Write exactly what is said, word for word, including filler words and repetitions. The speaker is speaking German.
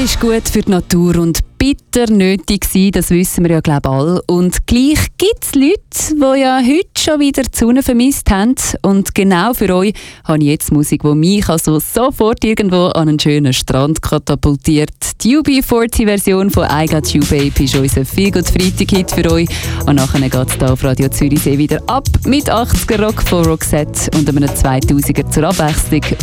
Ist gut für die Natur und bitter nötig sein, das wissen wir ja glaube ich alle. Und gleich gibt es Leute, die ja heute schon wieder die Sonne vermisst haben. Und genau für euch habe ich jetzt Musik, die mich also sofort irgendwo an einen schönen Strand katapultiert. Die U B vierzig-Version von «I Got You Babe» ist unser Feelgood-Freitag-Hit für euch. Und nachher geht es hier auf Radio Zürichsee wieder ab mit achtziger Rock von Roxette und einem zweitausender zur Abwechslung